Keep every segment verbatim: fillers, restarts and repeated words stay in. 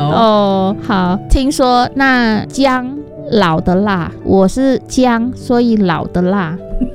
哦，好，听说那姜老的辣，我是姜，所以老的辣。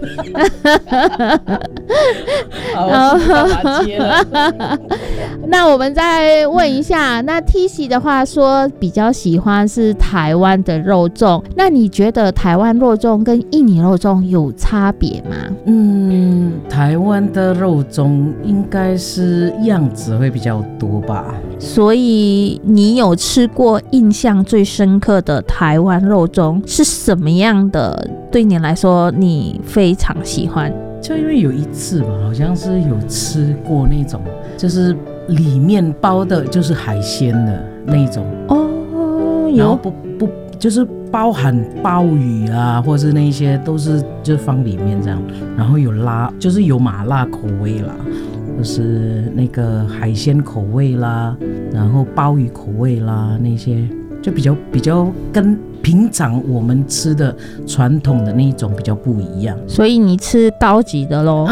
好，我是爸爸接了。 那我们再问一下，那 T C 的话说比较喜欢是台湾的肉粽，那你觉得台湾肉粽跟印尼肉粽有差别吗？ 嗯，台湾的肉粽应该是样子会比较多吧。 所以你有吃过印象最深刻的台湾肉粽是什么样的？对你来说你非常喜欢？ 就因为有一次吧，好像是有吃过那种，就是里面包的就是海鲜的那一种哦， 然后不不就是包含鲍鱼啊，或是那些都是就放里面这样，然后有辣，就是有麻辣口味啦，就是那个海鲜口味啦，然后鲍鱼口味啦，那些就比较比较跟平常我们吃的传统的那一种比较不一样。 所以你吃高级的咯。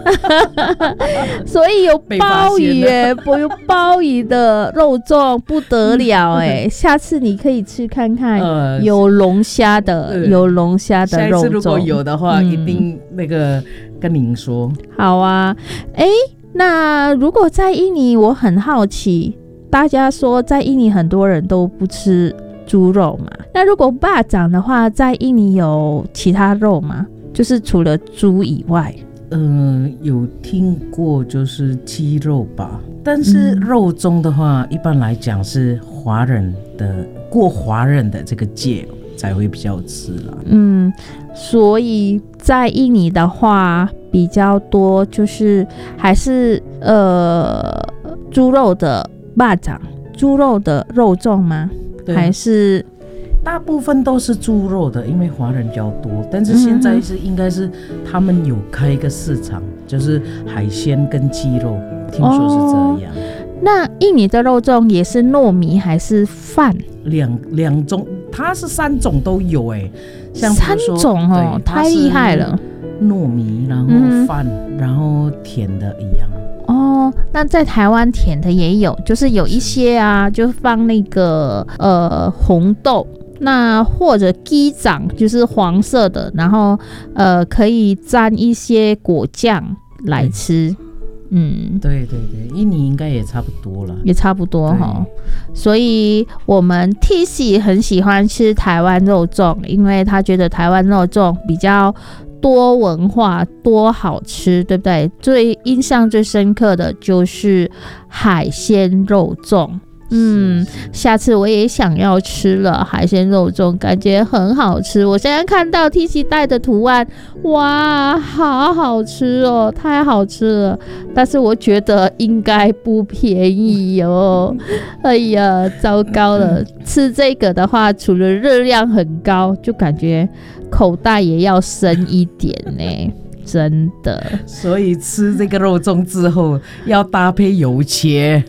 所以有鲍鱼耶，有鲍鱼的肉粽不得了哎，下次你可以吃看看。呃、有龙虾的，有龙虾的肉粽。下一次如果有的话，嗯、一定那个跟您说。 好啊，哎，那如果在印尼，我很好奇，大家说在印尼很多人都不吃猪肉嘛，那如果霸掌的话，在印尼有其他肉吗？就是除了猪以外。 嗯、呃，有听过就是鸡肉吧，但是肉粽的话、嗯、一般来讲是华人的过华人的这个界才会比较吃啦。 嗯，所以在印尼的话比较多就是还是呃猪肉的霸掌，猪肉的肉粽吗？还是大部分都是猪肉的，因为华人比较多，但是现在是应该是他们有开一个市场、嗯、就是海鲜跟鸡肉，听说是这样、哦、 那印尼的肉粽也是糯米还是饭？ 两两种，它是三种都有哎，像三种哦，太厉害了。 糯米，然后饭、嗯、然后甜的一样哦。那在台湾甜的也有，就是有一些啊就放那个呃红豆，那或者鸡掌就是黄色的，然后呃可以沾一些果酱来吃。嗯， 对对对，印尼应该也差不多了， 也差不多哈。所以我们 T C 很喜欢吃台湾肉粽，因为他觉得台湾肉粽比较多文化多好吃，对不对？最印象最深刻的就是海鲜肉粽。嗯，下次我也想要吃了海鲜肉粽，感觉很好吃。我现在看到 T C 带的图案，哇，好好吃哦，太好吃了。但是我觉得应该不便宜哦。哎呀，糟糕了！吃这个的话，除了热量很高，就感觉口袋也要深一点呢。真的， 所以吃这个肉粽之后要搭配油切。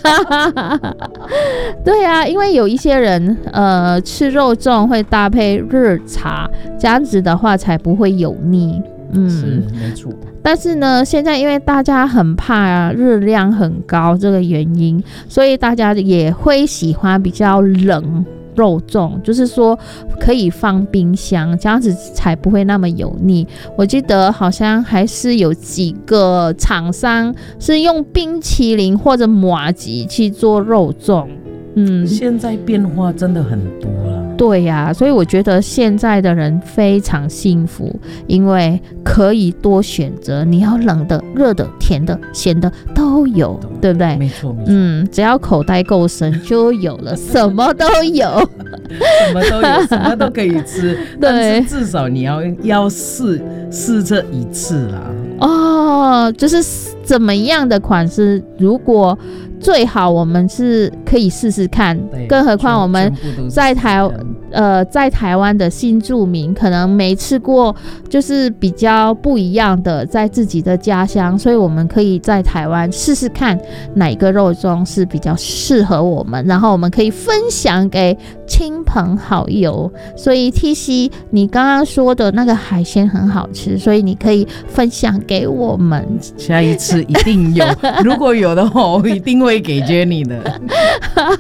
对啊，因为有一些人呃吃肉粽会搭配热茶，这样子的话才不会油腻。嗯， 是没错。 但是呢，现在因为大家很怕、啊、热量很高这个原因，所以大家也会喜欢比较冷肉粽，就是说可以放冰箱，这样子才不会那么油腻。我记得好像还是有几个厂商是用冰淇淋或者麻糬去做肉粽。嗯， 现在变化真的很多了。 对呀、啊，所以我觉得现在的人非常幸福，因为可以多选择，你要冷的、热的、甜的、咸的都有，对不对？ 没错，没错。 嗯，只要口袋够深就有了，什么都有， 什么都有，什么都可以吃。但是至少你要要试试这一次啦。 哦，就是怎么样的款式，如果最好我们是可以试试看，更何况我们在台呃在台湾的新住民可能没吃过，就是比较不一样的，在自己的家乡，所以我们可以在台湾试试看哪个肉粽是比较适合我们，然后我们可以分享给亲朋好友。所以 T C 你刚刚说的那个海鲜很好吃，所以你可以分享给我们， 下一次一定有，如果有的话我一定会给 Jenny 的。